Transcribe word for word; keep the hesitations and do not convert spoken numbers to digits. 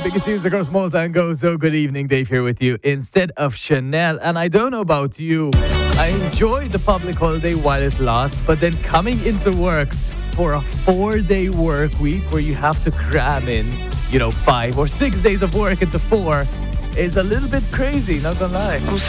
Biggest news across Malta and Go. So good evening, Dave here with you instead of Chanel. And I don't know about you, I enjoyed the public holiday while it lasts, but then coming into work for a four-day work week where you have to cram in, you know, five or six days of work into four is a little bit crazy, not gonna lie.